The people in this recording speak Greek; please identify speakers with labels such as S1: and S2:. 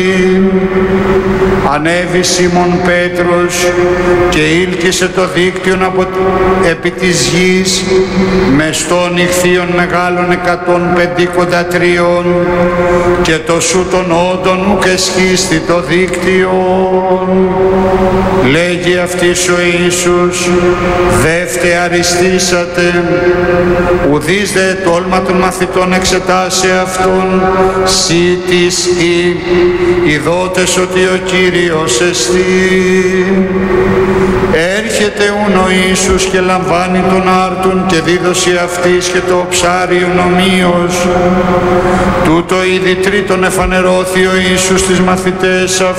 S1: Ανέβη Σίμων Πέτρος και ήλκησε το δίκτυον επί της γης μεστών ηχθείων μεγάλων 153 και το σου των όντων ουκ εσχίστη το δίκτυον. Λέγει αυτής ο Ιησούς, δεύτε αριστήσατε, ουδείς δε τόλμα των μαθητών εξετάσε αυτόν, σύ της ή ειδότες ότι ο Κύριος εστί. Έρχεται ούν ο Ιησούς και λαμβάνει τον άρτον και δίδωση αυτής και το ψάριον ομοίως. Τούτο ήδη τρίτον εφανερώθη ο Ιησούς στις μαθητές αυτού.